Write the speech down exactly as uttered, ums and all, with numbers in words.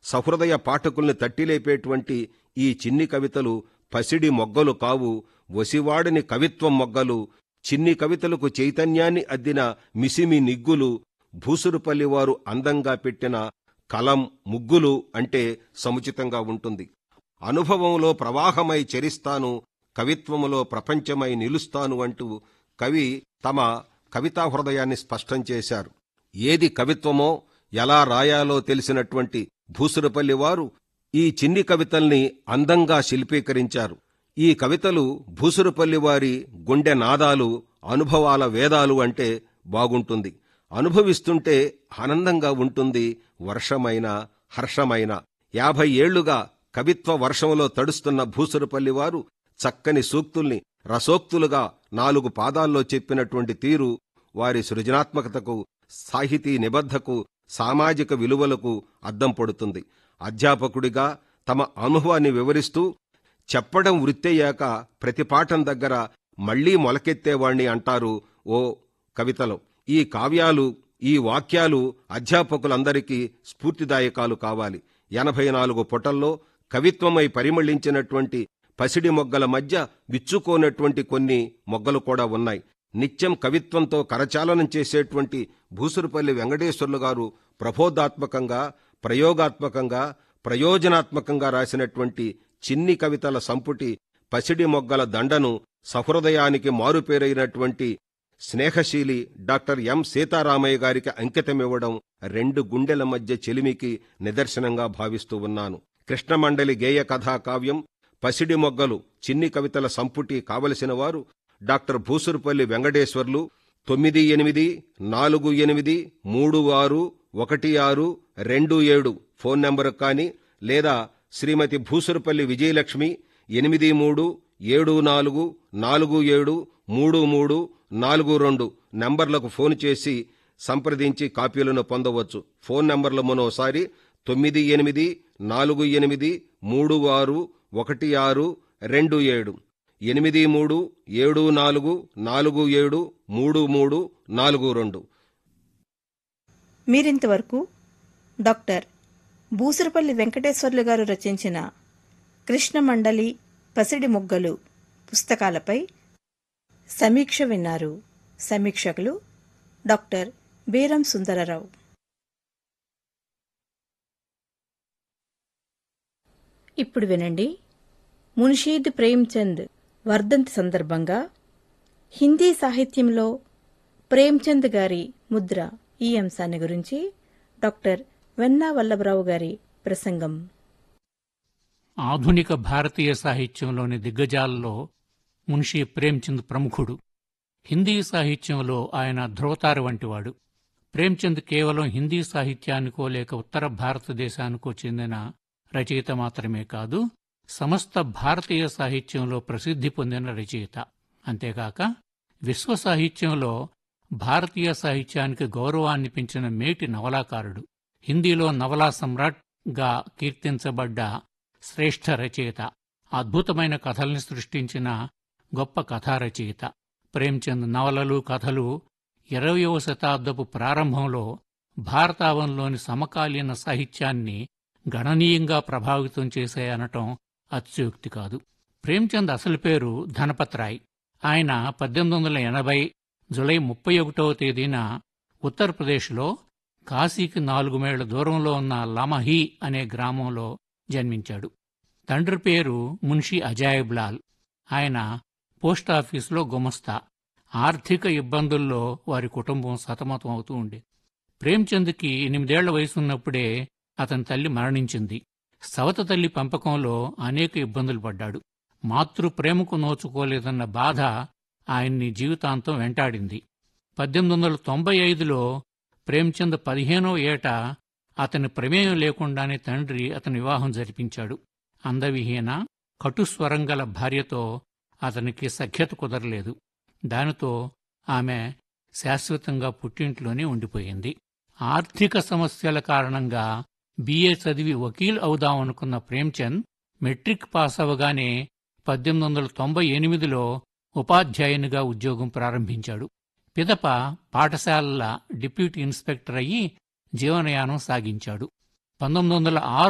సహృదయ పాఠకుల్ని తట్టిలేపేటువంటి ఈ చిన్ని కవితలు పసిడి మొగ్గలు కావు, వసివాడిని కవిత్వం మొగ్గలు. చిన్ని కవితలకు చైతన్యాన్ని అద్దిన మిసిమి నిగ్గులు. భూసురుపల్లివారు అందంగా పెట్టిన కలం ముగ్గులు అంటే సముచితంగా ఉంటుంది. అనుభవంలో ప్రవాహమై చరిస్తాను, కవిత్వములో ప్రపంచమై నిలుస్తాను అంటూ కవి తమ కవితా హృదయాన్ని స్పష్టం చేశారు. ఏది కవిత్వమో ఎలా రాయాలో తెలిసినటువంటి భూసురుపల్లి వారు ఈ చిన్ని కవితల్ని అందంగా శిల్పీకరించారు. ఈ కవితలు భూసురుపల్లి వారి గుండె నాదాలు, అనుభవాల వేదాలు అంటే బాగుంటుంది. అనుభవిస్తుంటే ఆనందంగా ఉంటుంది, వర్షమైన హర్షమైన. యాభై ఏళ్లుగా కవిత్వ వర్షంలో తడుస్తున్న భూసురుపల్లి వారు చక్కని సూక్తుల్ని రసోక్తులుగా నాలుగు పాదాల్లో చెప్పినటువంటి తీరు వారి సృజనాత్మకతకు, సాహితీ నిబద్ధకు, సామాజిక విలువలకు అద్దం పడుతుంది. అధ్యాపకుడిగా తమ అనుభవాన్ని వివరిస్తూ చెప్పడం వృత్తయ్యాక ప్రతి పాఠం దగ్గర మళ్లీ మొలకెత్తేవాణ్ణి అంటారు ఓ కవితలో. ఈ కావ్యాలు, ఈ వాక్యాలు అధ్యాపకులందరికీ స్ఫూర్తిదాయకాలు కావాలి. ఎనభై నాలుగు పుటల్లో కవిత్వమై పరిమళించినటువంటి పసిడి మొగ్గల మధ్య విచ్చుకోనటువంటి కొన్ని మొగ్గలు కూడా ఉన్నాయి. నిత్యం కవిత్వంతో కరచాలనం చేసేటువంటి భూసురుపల్లి వెంకటేశ్వర్లు గారు ప్రబోధాత్మకంగా, ప్రయోగాత్మకంగా, ప్రయోజనాత్మకంగా రాసినటువంటి చిన్ని కవితల సంపుటి పసిడి మొగ్గల దండను సహృదయానికి మారుపేరైనటువంటి స్నేహశీలి డాక్టర్ ఎం సీతారామయ్య గారికి అంకితమివ్వడం రెండు గుండెల మధ్య చెలిమికి నిదర్శనంగా భావిస్తూ ఉన్నాను. కృష్ణమండలి గేయ కథా కావ్యం పసిడి మొగ్గలు చిన్ని కవితల సంపుటి కావలసిన వారు డాక్టర్ భూసురుపల్లి వెంకటేశ్వర్లు తొమ్మిది ఎనిమిది నాలుగు ఎనిమిది మూడు ఆరు ఒకటి ఆరు రెండు ఏడు ఫోన్ నంబరు కానీ, లేదా శ్రీమతి భూసురుపల్లి విజయలక్ష్మి ఎనిమిది మూడు ఏడు నాలుగు నాలుగు ఏడు మూడు మూడు నాలుగు రెండు నంబర్లకు ఫోన్ చేసి సంప్రదించి కాపీలను పొందవచ్చు. ఫోన్ నంబర్లు మరోసారి తొమ్మిది ఎనిమిది నాలుగు ఎనిమిది మూడు ఆరు ఒకటి ఆరు రెండు ఏడు, ఎనిమిది మూడు ఏడు నాలుగు నాలుగు ఏడు మూడు మూడు నాలుగు రెండు. మీరింతవరకు డాక్టర్ భూసురుపల్లి వెంకటేశ్వర్లు గారు రచించిన కృష్ణమండలి, పసిడి మొగ్గలు పుస్తకాలపై సమీక్ష విన్నారు. సమీక్షకులు డాక్టర్ బీరం సుందరరావు. ఇప్పుడు వినండి, మున్షీద్ ప్రేమ్చంద్ వర్ధంతి సందర్భంగా హిందీ సాహిత్యంలో ప్రేమ్చంద్ గారి ముద్ర ఈ అంశాన్ని గురించి డాక్టర్ వెన్నా వల్లభరావు గారి ప్రసంగం. ఆధునిక భారతీయ సాహిత్యంలోని దిగ్గజాల్లో మున్షీ ప్రేమ్చంద్ ప్రముఖుడు. హిందీ సాహిత్యంలో ఆయన ధ్రువతార వంటివాడు. ప్రేమ్చంద్ కేవలం హిందీ సాహిత్యానికో లేక ఉత్తర భారతదేశానికో చెందిన రచయిత మాత్రమే కాదు, సమస్త భారతీయ సాహిత్యంలో ప్రసిద్ధి పొందిన రచయిత. అంతేకాక విశ్వ సాహిత్యంలో భారతీయ సాహిత్యానికి గౌరవాన్ని పెంచిన మేటి నవలాకారుడు. హిందీలో నవలా సమ్రాట్ గా కీర్తించబడ్డ శ్రేష్ఠ రచయిత. అద్భుతమైన కథల్ని సృష్టించిన గొప్ప కథారచయిత. ప్రేమ్చంద్ నవలలు, కథలు ఇరవయవ శతాబ్దపు ప్రారంభంలో భారతావనంలోని సమకాలీన సాహిత్యాన్ని గణనీయంగా ప్రభావితం చేశాయనటం అతిశయోక్తి కాదు. ప్రేమ్చంద్ అసలు పేరు ధనపత్ రాయ్. ఆయన పద్దెనిమిది వందల ఎనభై జులై ముప్పై ఒకటవ తేదీన ఉత్తరప్రదేశ్లో కాశీకి నాలుగు మైళ్ల దూరంలో ఉన్న లమహీ అనే గ్రామంలో జన్మించాడు. తండ్రి పేరు మున్షీ అజాయిబ్లాల్. ఆయన పోస్టాఫీసులో గుమస్తా. ఆర్థిక ఇబ్బందుల్లో వారి కుటుంబం సతమతం అవుతూ ఉండేది. ప్రేమ్చంద్కి ఎనిమిదేళ్ల వయసున్నప్పుడే అతని తల్లి మరణించింది. సవత తల్లి పెంపకంలో అనేక ఇబ్బందులు పడ్డాడు. మాతృప్రేమకు నోచుకోలేదన్న బాధ ఆయన్ని జీవితాంతం వెంటాడింది. పద్దెనిమిది వందల తొంభై ఐదులో ప్రేమ్చంద్ పదిహేనో ఏట అతని ప్రమేయం లేకుండానే తండ్రి అతని వివాహం జరిపించాడు. అందవిహీన కటుస్వరంగల భార్యతో అతనికి సఖ్యత కుదరలేదు. దానితో ఆమె శాశ్వతంగా పుట్టింట్లోనే ఉండిపోయింది. ఆర్థిక సమస్యల కారణంగా బీఏ చదివి వకీల్ అవుదామనుకున్న ప్రేమ్చంద్ మెట్రిక్ పాస్ అవగానే పద్దెనిమిది వందల తొంభై ఎనిమిదిలో ఉపాధ్యాయునిగా ఉద్యోగం ప్రారంభించాడు. పిదప పాఠశాలల డిప్యూటీ ఇన్స్పెక్టర్ అయ్యి జీవనయానం సాగించాడు. పంతొమ్మిది వందల ఆరు